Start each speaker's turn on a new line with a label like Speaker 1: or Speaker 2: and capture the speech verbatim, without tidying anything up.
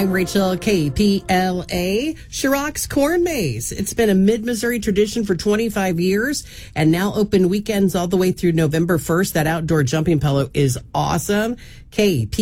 Speaker 1: I'm Rachel, K P L A, Chiroc's Corn Maze. It's been a mid-Missouri tradition for twenty-five years and now open weekends all the way through November first. That outdoor jumping pillow is awesome. K P